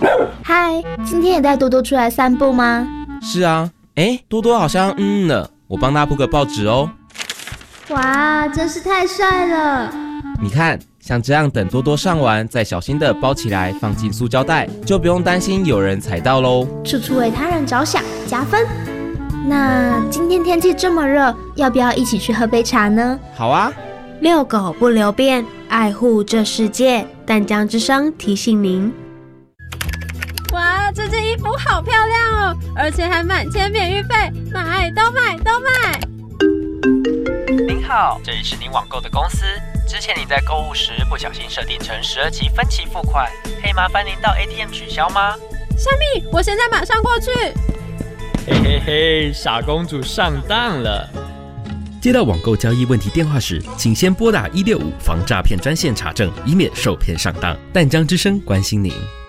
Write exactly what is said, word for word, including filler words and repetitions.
嗨，今天也带多多出来散步吗？ 是啊，哎，多多好像嗯了，我帮他铺个报纸哦。 哇，真是太帅了！ 你看，像这样等多多上完，再小心的包起来，放进塑胶袋，就不用担心有人踩到喽。 处处为他人着想，加分。那今天天气这么热，要不要一起去喝杯茶呢？ 好啊。 遛狗不留便，爱护这世界。淡江之声提醒您。 哇，这件衣服好漂亮哦，而且还满千免运费，买都买都买。 您好，这里是您网购的公司。之前你在购物时不小心设定成十二期分期付款，可以麻烦您到 A T M 取消吗？ 虾米，我现在马上过去。 嘿嘿嘿，傻公主上当了。 接到网购交易问题电话时，请先拨打一六五防诈骗专线查证，以免受骗上当。淡江之声关心您。